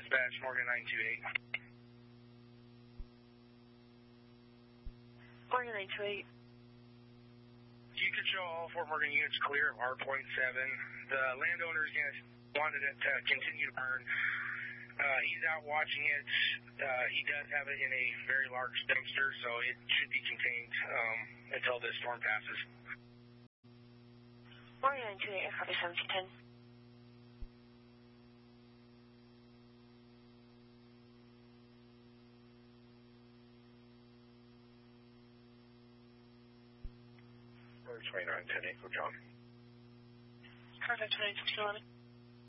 Dispatch, Morgan 928. Morgan 928. You could show all Fort Morgan units clear of R.7. The landowners wanted it to continue to burn. He's out watching it. He does have it in a very large dumpster, so it should be contained until this storm passes. Morgan 928, copy 1710. Or 2910, Echo John. Contact 2911.